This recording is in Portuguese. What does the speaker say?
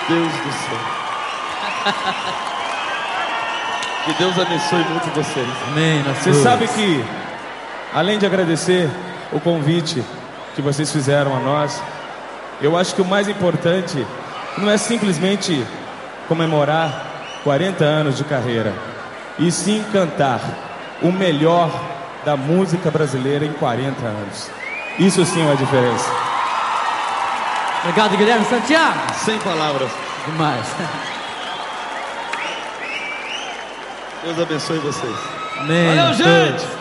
Deus do céu. Que Deus abençoe muito vocês. Amém. Você sabe que, além de agradecer o convite que vocês fizeram a nós, eu acho que o mais importante não é simplesmente comemorar 40 anos de carreira, e sim cantar o melhor da música brasileira em 40 anos. Isso sim é a diferença. Obrigado, Guilherme Santiago. Sem palavras. Demais. Deus abençoe vocês. Amém. Valeu, gente!